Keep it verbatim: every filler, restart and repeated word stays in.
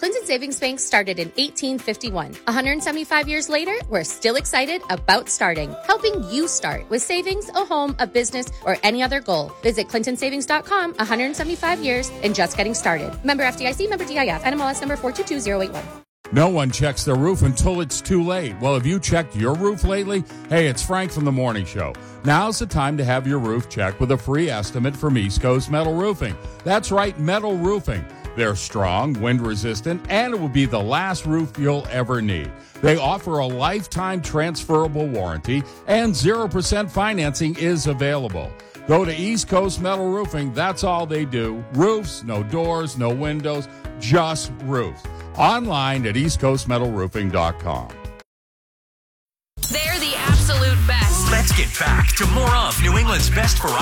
Clinton Savings Bank started in eighteen fifty-one. one hundred seventy-five years later, we're still excited about starting, helping you start with savings, a home, a business, or any other goal. Visit clinton savings dot com, one hundred seventy-five years, and just getting started. Member F D I C, member D I F, N M L S number four two two zero eight one. No one checks their roof until it's too late. Well, have you checked your roof lately? Hey, it's Frank from The Morning Show. Now's the time to have your roof checked with a free estimate from East Coast Metal Roofing. That's right, metal roofing. They're strong, wind-resistant, and it will be the last roof you'll ever need. They offer a lifetime transferable warranty, and zero percent financing is available. Go to East Coast Metal Roofing. That's all they do. Roofs, no doors, no windows, just roofs. Online at east coast metal roofing dot com. They're the absolute best. Let's get back to more of New England's best variety.